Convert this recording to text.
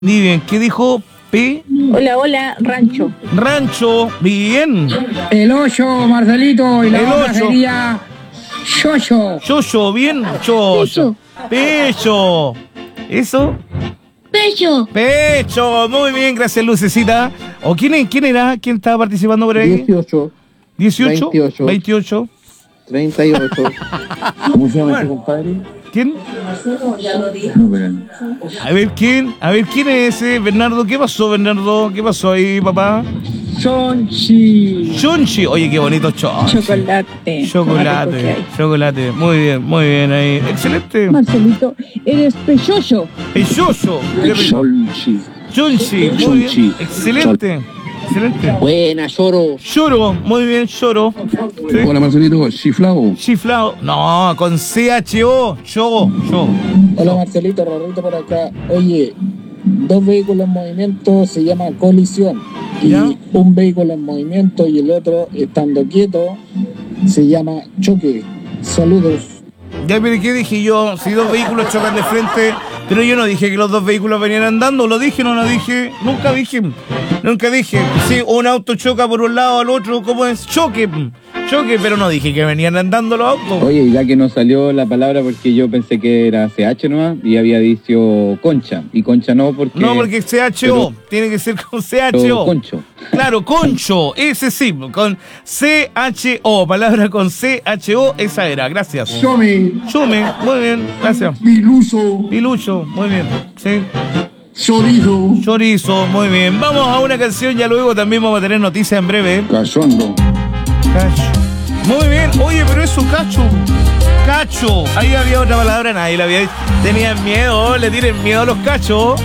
Bien, ¿qué dijo P? Hola, hola, rancho. Rancho, bien. El hoyo, Marcelito, y la El otra hoyo. sería Yoyo. Yoyo, bien. Yoyo. Pecho. ¿Eso? Pecho. Pecho, muy bien, gracias Lucecita. ¿O quién era? ¿Quién estaba participando por ahí? 18, 18. 28. 28. 38. ¿Cómo se llama ese compadre? ¿Quién? No, pero... A ver quién es ese, Bernardo. ¿Qué pasó, Bernardo? ¿Qué pasó ahí, papá? Sonchi. Chonchi. Oye, qué bonito chonchi. Chocolate. Chocolate. Muy bien ahí. Excelente. Marcelito, eres pechocho. Pechoso. Sonchi. Chonchi. Muy bien. Excelente. Buena, lloro. Lloro. Muy bien, lloro. Sí. Hola, Marcelito, chiflado. Chiflado. No, con CHO. Yo. Hola, Marcelito, Rorrito por acá. Oye, dos vehículos en movimiento se llama colisión. Y ¿Ya? un vehículo en movimiento y el otro estando quieto se llama choque. Saludos. Ya, pero ¿qué dije yo? Si dos vehículos chocan de frente, pero yo no dije que los dos vehículos venían andando, ¿lo dije o no lo dije? Nunca dije. Si un auto choca por un lado al otro, ¿cómo es? Choque, pero no dije que venían andando los autos. Oye, ya que no salió la palabra porque yo pensé que era CH nomás y había dicho concha. Y concha no porque... No, porque CHO, tiene que ser con CHO. Concho. Claro, concho, ese sí, con CHO, palabra con CHO, esa era, gracias. Chome. Chume, muy bien, gracias. Piluso. Pilucho, muy bien, sí. Chorizo. Chorizo, muy bien. Vamos a una canción, ya luego también vamos a tener noticias en breve. Cachondo. Cacho. Muy bien, oye, pero eso, cacho. Cacho. Ahí había otra palabra, nadie la había dicho. Tenían miedo, le tienen miedo a los cachos.